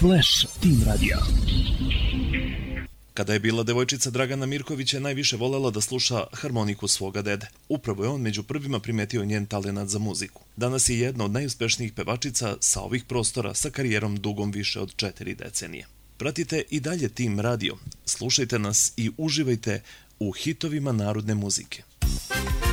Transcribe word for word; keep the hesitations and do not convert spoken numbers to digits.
Flash Team Radio. Kada je bila devojčica, Dragana Mirković je najviše volela da sluša harmoniku svoga dede. Upravo je on među prvima primetio njen talenat za muziku. Danas je jedna od najuspešnijih pevačica sa ovih prostora sa karijerom dugom više od četiri decenije. Pratite i dalje Team Radio, slušajte nas i uživajte u hitovima narodne muzike.